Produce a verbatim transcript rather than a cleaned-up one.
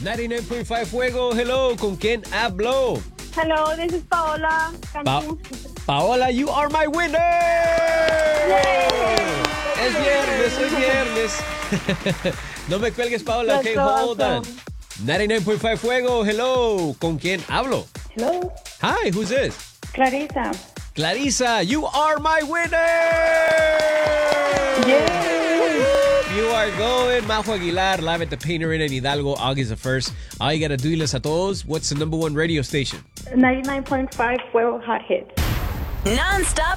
noventa y nueve punto cinco Fuego, hello, ¿con quién hablo? Hello, this is Paola. Pa- Paola, you are my winner! Yay! Es viernes, es viernes. No me cuelgues, Paola, That's okay, hold on. awesome. noventa y nueve punto cinco Fuego, hello, ¿con quién hablo? Hello, Hi, who's this? Clarisa. Clarissa, you are my winner! Yay! You are going. Majo Aguilar, live at the Painter Inn in Hidalgo, August the first. All you gotta do, a todos, what's the number one radio station? ninety-nine point five Fuego Hot Hits. Non-stop